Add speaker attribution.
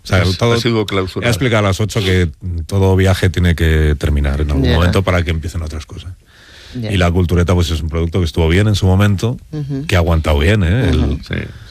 Speaker 1: O sea, todo,
Speaker 2: ha sido clausurado.
Speaker 1: He explicado a las 8 que todo viaje tiene que terminar en algún momento para que empiecen otras cosas. Y la cultureta pues es un producto que estuvo bien en su momento, que ha aguantado bien, ¿eh?
Speaker 2: Sí.